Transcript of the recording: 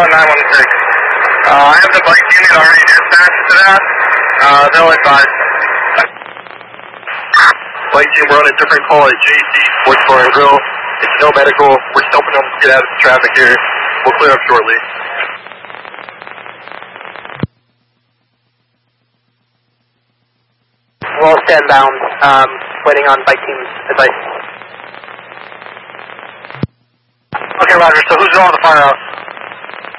916. I have the bike unit already dispatched to that. They'll advise. Bike team, we're on a different call at JC Sports Bar and Grill. It's no medical. We're just helping them get out of the traffic here. We'll clear up shortly. We'll stand bound, waiting on bike team's advice. Okay, Roger. So who's on the firehouse?